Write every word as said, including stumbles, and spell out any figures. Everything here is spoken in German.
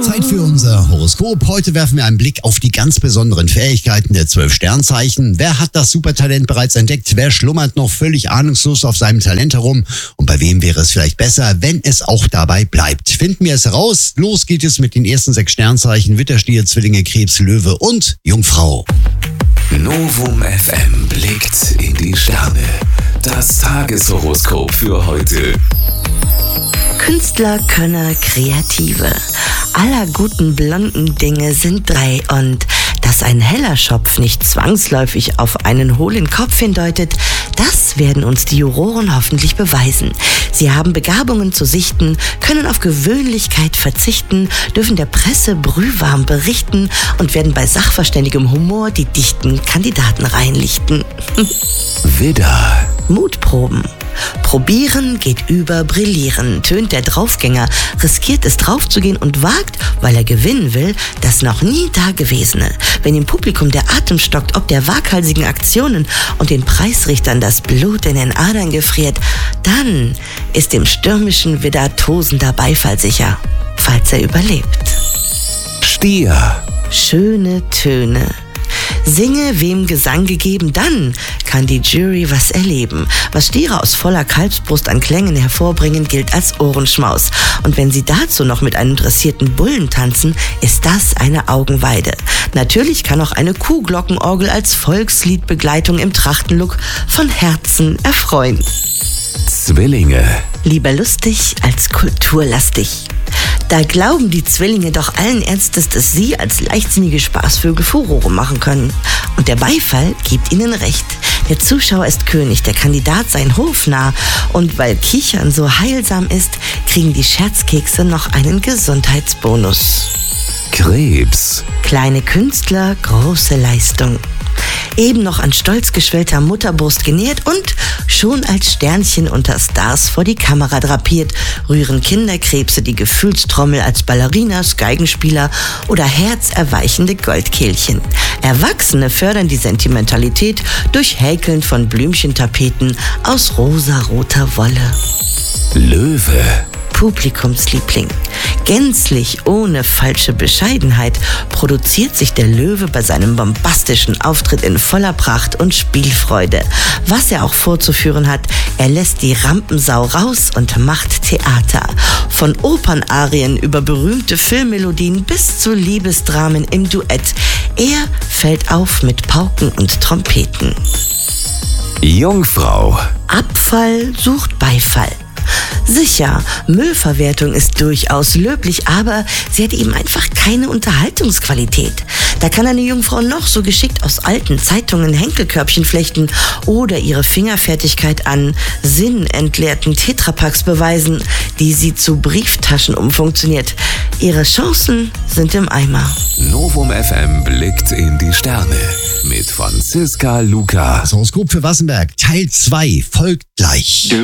Zeit für unser Horoskop. Heute werfen wir einen Blick auf die ganz besonderen Fähigkeiten der zwölf Sternzeichen. Wer hat das Supertalent bereits entdeckt? Wer schlummert noch völlig ahnungslos auf seinem Talent herum? Und bei wem wäre es vielleicht besser, wenn es auch dabei bleibt? Finden wir es heraus. Los geht es mit den ersten sechs Sternzeichen: Widder, Stier, Zwillinge, Krebs, Löwe und Jungfrau. Novum F M blickt in die Sterne. Das Tageshoroskop für heute. Künstler, Könner, Kreative. Aller guten blonden Dinge sind drei, und dass ein heller Schopf nicht zwangsläufig auf einen hohlen Kopf hindeutet, das werden uns die Juroren hoffentlich beweisen. Sie haben Begabungen zu sichten, können auf Gewöhnlichkeit verzichten, dürfen der Presse brühwarm berichten und werden bei sachverständigem Humor die dichten Kandidaten reinlichten. Widder. Mutproben. Probieren geht über Brillieren, tönt der Draufgänger, riskiert es draufzugehen und wagt, weil er gewinnen will, das noch nie Dagewesene. Wenn im Publikum der Atem stockt, ob der waghalsigen Aktionen und den Preisrichtern das Blut in den Adern gefriert, dann ist dem stürmischen Widder tosender Beifall sicher, falls er überlebt. Stier. Schöne Töne. Singe, wem Gesang gegeben, dann kann die Jury was erleben. Was Stiere aus voller Kalbsbrust an Klängen hervorbringen, gilt als Ohrenschmaus. Und wenn sie dazu noch mit einem dressierten Bullen tanzen, ist das eine Augenweide. Natürlich kann auch eine Kuhglockenorgel als Volksliedbegleitung im Trachtenlook von Herzen erfreuen. Zwillinge. Lieber lustig als kulturlastig. Da glauben die Zwillinge doch allen Ernstes, dass sie als leichtsinnige Spaßvögel Furore machen können. Und der Beifall gibt ihnen recht. Der Zuschauer ist König, der Kandidat sein hofnah. Und weil Kichern so heilsam ist, kriegen die Scherzkekse noch einen Gesundheitsbonus. Krebs. Kleine Künstler, große Leistung. Eben noch an stolz geschwellter Mutterbrust genährt und schon als Sternchen unter Stars vor die Kamera drapiert, rühren Kinderkrebse die Gefühlstrommel als Ballerinas, Geigenspieler oder herzerweichende Goldkehlchen. Erwachsene fördern die Sentimentalität durch Häkeln von Blümchentapeten aus rosaroter Wolle. Löwe. Publikumsliebling. Gänzlich ohne falsche Bescheidenheit produziert sich der Löwe bei seinem bombastischen Auftritt in voller Pracht und Spielfreude. Was er auch vorzuführen hat, er lässt die Rampensau raus und macht Theater. Von Opernarien über berühmte Filmmelodien bis zu Liebesdramen im Duett. Er fällt auf mit Pauken und Trompeten. Jungfrau. Abfall sucht Beifall. Sicher, Müllverwertung ist durchaus löblich, aber sie hat eben einfach keine Unterhaltungsqualität. Da kann eine Jungfrau noch so geschickt aus alten Zeitungen Henkelkörbchen flechten oder ihre Fingerfertigkeit an sinnentleerten Tetrapacks beweisen, die sie zu Brieftaschen umfunktioniert. Ihre Chancen sind im Eimer. Novum F M blickt in die Sterne mit Franziska Luca. Das Horoskop für Wassenberg, Teil zwei, folgt gleich.